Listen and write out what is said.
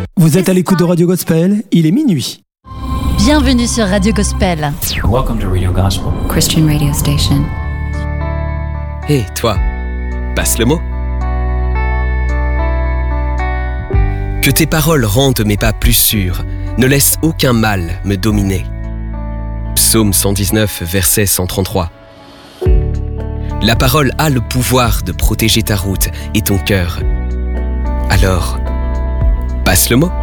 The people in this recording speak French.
Vous êtes à l'écoute de Radio Gospel, il est minuit. Bienvenue sur Radio Gospel. Welcome to Radio Gospel, Christian radio station. Hé, toi, passe le mot. Que tes paroles rendent mes pas plus sûrs, ne laisse aucun mal me dominer. Psaume 119, verset 133. La parole a le pouvoir de protéger ta route et ton cœur. Alors, passe le mot.